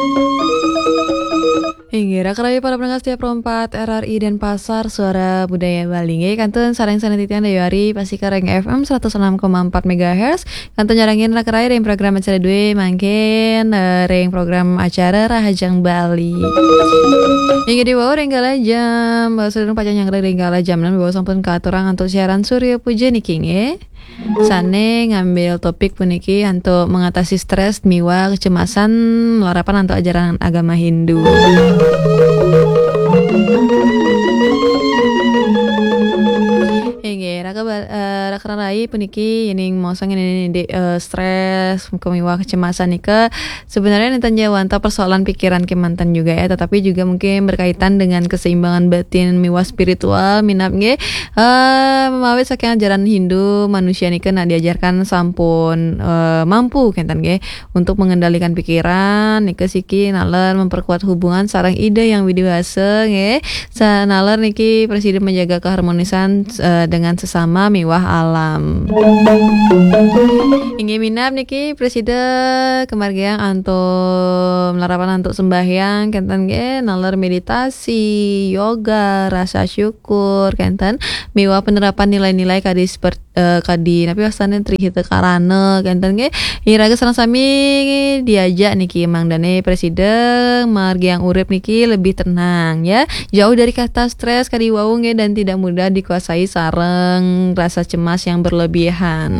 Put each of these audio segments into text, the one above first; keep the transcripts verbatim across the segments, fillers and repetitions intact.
Hingga rakraya para pendengar setiap rompat R R I dan Pasar Suara Budaya Bali. Nge kanten sareng sanetitian dayari pasti kareng F M seratus enam koma empat megahertz. Kanten jarangin rakraya dengan program acara dua mangken uh, reng program acara Rahajang Bali. Hingga di bawah renggala jam sedang pacan yang renggala jam nan bawa sampun ke aturang untuk siaran Surya Puja niki nge. Sane ngambil topik puniki untuk mengatasi stres, miwa, kecemasan, melarapan untuk ajaran agama Hindu. Hingga raka uh, raka rai puniki yang mosong ini di uh, stres, kemiwa, kecemasan nika sebenarnya nanti jawanta persoalan pikiran kemantan juga ya, tetapi juga mungkin berkaitan dengan keseimbangan batin miwa spiritual minap nge uh, mawit saking ajaran Hindu manusia nika nak diajarkan sampun uh, mampu kentan nge untuk mengendalikan pikiran nika siki nalar memperkuat hubungan sarang ide yang widiwasa nge sanalar niki presiden menjaga keharmonisan uh, dengan sesama miwah alam. Ingin minap niki presiden kemargian antum melarapan antuk sembahyang kentan ge nalar meditasi, yoga, rasa syukur kentan miwah penerapan nilai-nilai kadi seperti uh, kadi napi wasane trihita karana kentan ge iraga sareng sami diajak niki Mang Dane presiden margiang urip niki lebih tenang ya, jauh dari kata stres kadi wau ge dan tidak mudah dikuasai sareng rasa cemas yang berlebihan.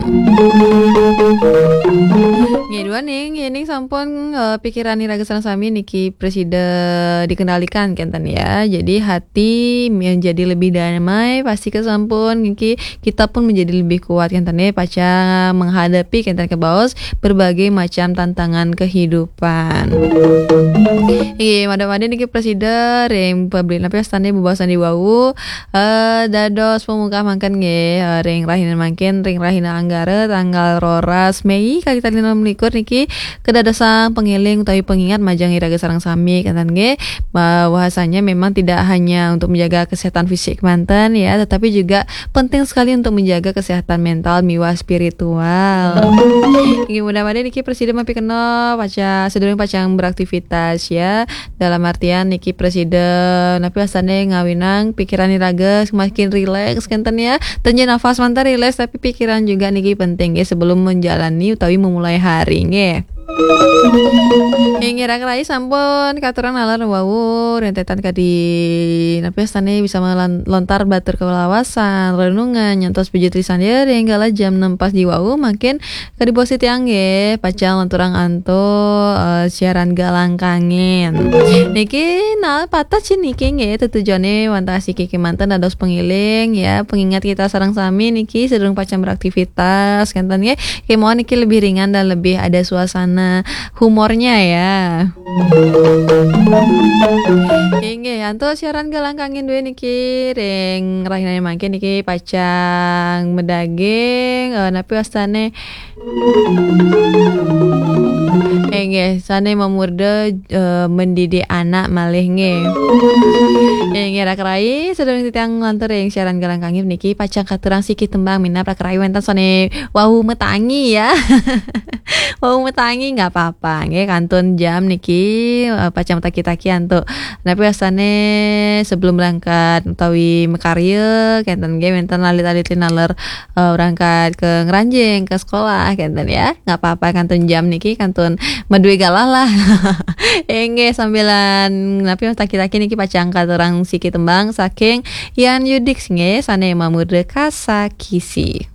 Ngedua nih, ini sampun uh, pikiran iraga sareng sami niki presiden dikendalikan kentan ya. Jadi hati menjadi lebih damai pasti kesampun niki kita pun menjadi lebih kuat kentan ya paca menghadapi kentan ke baos berbagai macam tantangan kehidupan. Iya, mada-mada niki presiden reng pabrik napi astane bebasan di wau uh, dados pemuka mangken nge uh, reng rahina mangken reng rahina anggara tanggal roras Mei kali tadi enam likur niki kedadasan pengiling utawi pengingat majang iraga sareng sami kentan nge bahwasanya memang tidak hanya untuk menjaga kesehatan fisik manten ya, tetapi juga penting sekali untuk menjaga kesehatan mental miwa spiritual. Iki mudah-mudahan niki presiden mapi kena paca sedurung pacang beraktivitas ya, dalam artian niki presiden napi asane ngawinang pikiran iraga semakin rileks kentan ya, tenje nafas mantar rileks tapi pikiran juga niki penting ya sebelum menjalani utawi memulai hari nge. Yang kira-kira sampun katuran nalar wau rentetan kadi napi astane bisa melontar batur kelawasan renungan nyantos puji trisan ya renggala jam enam pas di wau makin kadi bosi tiang ye pacang lanturang anto uh, siaran galang kangen niki nal patah niki nge tetujane wantasi kiki mantan ados pengiling ya pengingat kita sarang sami niki sedang pacang beraktivitas kentan ye kemoan niki lebih ringan dan lebih ada suasana humornya ya. Inge anto siaran galang kangen dua niki reng rahina mangke niki pacang medaging uh, napi wastane Enge sane memurde uh, mendidik anak malih nge. Enge rakrai sedang titiang lantur yang siaran galang kangen niki pacang katurang siki tembang minap rakrai wentan sone wahu metangi ya. Wahu metangi nggak apa-apa nge kantun jam niki uh, pacang taki-taki antuk napi asane sebelum berangkat utawi mekarya kenten ge menten alit-alit naler uh, berangkat ke ngeranjing ke sekolah kenten ya nggak apa-apa kantun jam niki kantun medue galah lah. Enge sambilan napi taki-taki niki pacang katurang siki tembang saking Yan Yudik nge sane mamude kasa kisi.